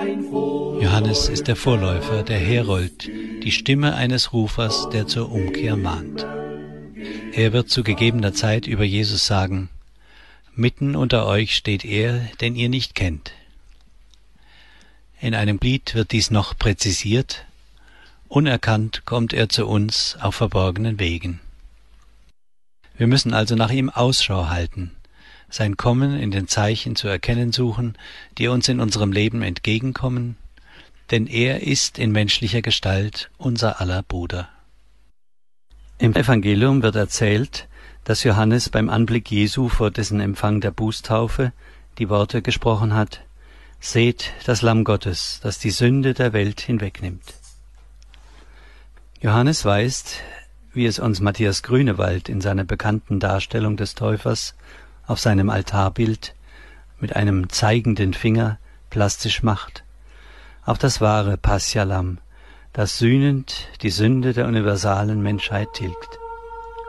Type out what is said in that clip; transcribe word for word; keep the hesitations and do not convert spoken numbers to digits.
Johannes ist der Vorläufer, der Herold, die Stimme eines Rufers, der zur Umkehr mahnt. Er wird zu gegebener Zeit über Jesus sagen: Mitten unter euch steht er, den ihr nicht kennt. In einem Lied wird dies noch präzisiert: Unerkannt kommt er zu uns auf verborgenen Wegen. Wir müssen also nach ihm Ausschau halten, sein Kommen in den Zeichen zu erkennen suchen, die uns in unserem Leben entgegenkommen, denn er ist in menschlicher Gestalt unser aller Bruder. Im Evangelium wird erzählt, dass Johannes beim Anblick Jesu vor dessen Empfang der Bußtaufe die Worte gesprochen hat: Seht das Lamm Gottes, das die Sünde der Welt hinwegnimmt. Johannes weist, wie es uns Matthias Grünewald in seiner bekannten Darstellung des Täufers auf seinem Altarbild mit einem zeigenden Finger plastisch macht, auf das wahre Pascha-Lamm, das sühnend die Sünde der universalen Menschheit tilgt.